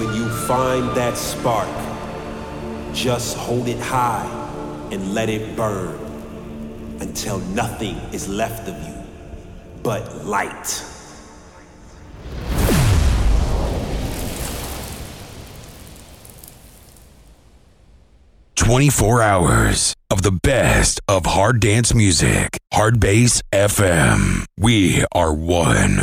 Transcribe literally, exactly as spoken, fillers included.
when you find that spark, just hold it high and let it burn until nothing is left of you but light. twenty-four hours of the best of hard dance music. Hard Bass F M. We are one.